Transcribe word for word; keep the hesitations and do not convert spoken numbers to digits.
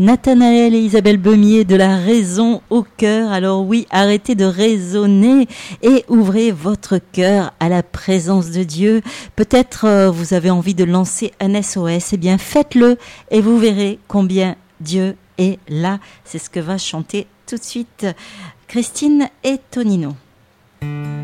Nathanaël et Isabelle Beumier de la raison au cœur. Alors oui, arrêtez de raisonner et ouvrez votre cœur à la présence de Dieu. Peut-être euh, vous avez envie de lancer un S O S. Eh bien, faites-le et vous verrez combien Dieu est là. C'est ce que va chanter tout de suite Christine et Tonino.